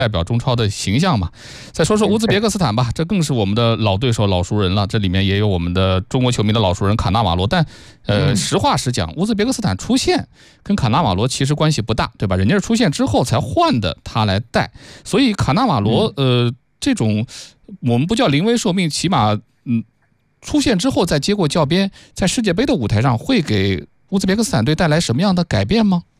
代表中超的形象嘛。再说说乌兹别克斯坦吧，这更是我们的老对手、老熟人了。这里面也有我们的中国球迷的老熟人卡纳瓦罗。但实话实讲，乌兹别克斯坦出现跟卡纳瓦罗其实关系不大，对吧？人家是出现之后才换的他来带，所以卡纳瓦罗这种我们不叫临危受命，起码出现之后再接过教鞭，在世界杯的舞台上会给乌兹别克斯坦队带来什么样的改变吗？